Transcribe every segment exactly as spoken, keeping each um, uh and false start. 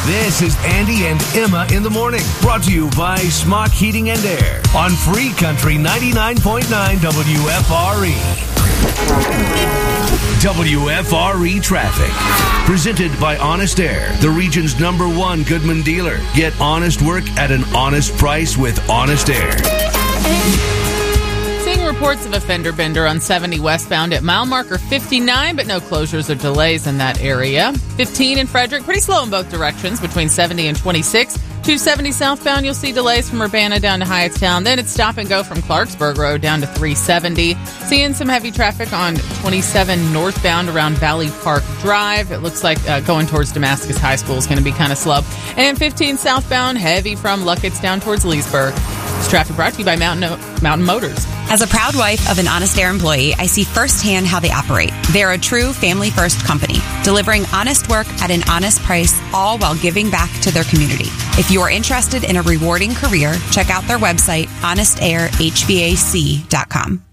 This is Andy and Emma in the morning, brought to you by Smock Heating and Air on Free Country ninety-nine point nine W F R E. W F R E Traffic, presented by Honest Air, the region's number one Goodman dealer. Get honest work at an honest price with Honest Air. Seeing reports of a fender bender on seventy westbound at mile marker fifty-nine, but no closures or delays in that area. fifteen in Frederick, pretty slow in both directions between seventy and twenty-six. two seventy southbound, you'll see delays from Urbana down to Hyattstown. Then it's stop and go from Clarksburg Road down to three seventy. Seeing some heavy traffic on twenty-seven northbound around Valley Park Drive. It looks like uh, going towards Damascus High School is going to be kind of slow. And fifteen southbound, heavy from Luckett's down towards Leesburg. This traffic brought to you by Mountain, o- Mountain Motors. As a proud wife of an Honest Air employee, I see firsthand how they operate. They're a true family-first company, delivering honest work at an honest price, all while giving back to their community. If you are interested in a rewarding career, check out their website, honest air h v a c dot com.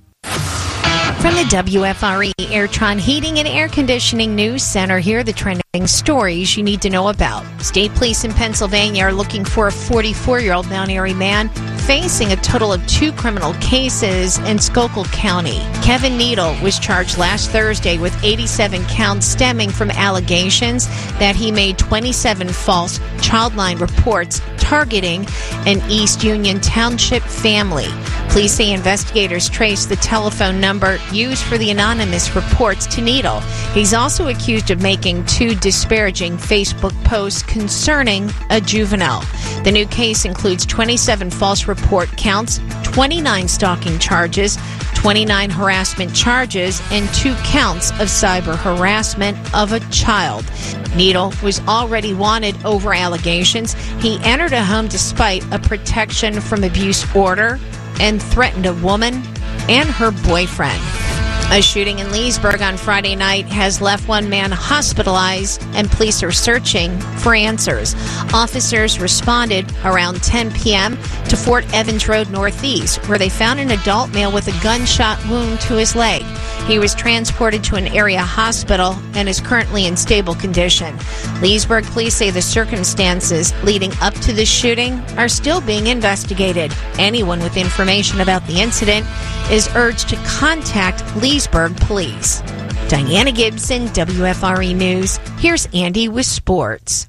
From the W F R E Airtron Heating and Air Conditioning News Center, here are the trending stories you need to know about. State police in Pennsylvania are looking for a forty-four-year-old Mount Airy man facing a total of two criminal cases in Schuylkill County. Kevin Needle was charged last Thursday with eighty-seven counts stemming from allegations that he made twenty-seven false childline reports targeting an East Union Township family. Police say investigators traced the telephone number used for the anonymous reports to Needle. He's also accused of making two disparaging Facebook posts concerning a juvenile. The new case includes twenty-seven false report counts, twenty-nine stalking charges, twenty-nine harassment charges, and two counts of cyber harassment of a child. Needle was already wanted over allegations. He entered a home despite a protection from abuse order and threatened a woman and her boyfriend. A shooting in Leesburg on Friday night has left one man hospitalized, and police are searching for answers. Officers responded around ten p.m. to Fort Evans Road Northeast, where they found an adult male with a gunshot wound to his leg. He was transported to an area hospital and is currently in stable condition. Leesburg police say the circumstances leading up to the shooting are still being investigated. Anyone with information about the incident is urged to contact Leesburg police. Diana Gibson, W F R E News. Here's Andy with sports.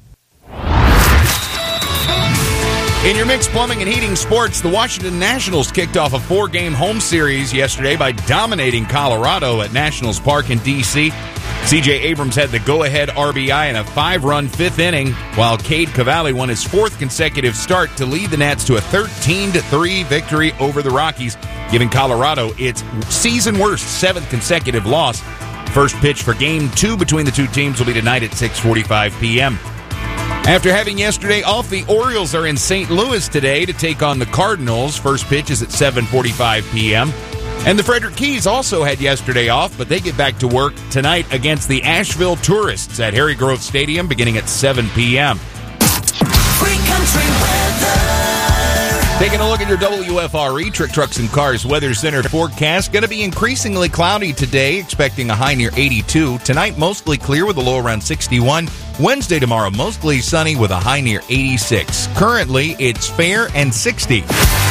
In your mixed plumbing and heating sports, the Washington Nationals kicked off a four-game home series yesterday by dominating Colorado at Nationals Park in D C C J Abrams had the go-ahead R B I in a five-run fifth inning, while Cade Cavalli won his fourth consecutive start to lead the Nats to a thirteen to three victory over the Rockies, giving Colorado its season-worst seventh consecutive loss. First pitch for Game two between the two teams will be tonight at six forty-five p.m. After having yesterday off, the Orioles are in Saint Louis today to take on the Cardinals. First pitch is at seven forty-five p.m. And the Frederick Keys also had yesterday off, but they get back to work tonight against the Asheville Tourists at Harry Grove Stadium beginning at seven p.m. Free Country Weather. Taking a look at your W F R E Trick Trucks and Cars Weather Center forecast. Going to be increasingly cloudy today, expecting a high near eighty-two. Tonight, mostly clear with a low around sixty-one. Wednesday tomorrow, mostly sunny with a high near eighty-six. Currently, it's fair and sixty.